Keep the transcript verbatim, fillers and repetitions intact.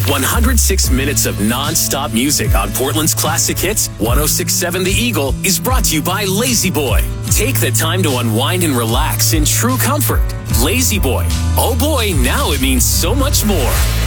one hundred six minutes of non-stop music on Portland's classic hits, one oh six point seven The Eagle, is brought to you by Lazy Boy. Take the time to unwind and relax in true comfort. Lazy Boy. Oh boy, now it means so much more.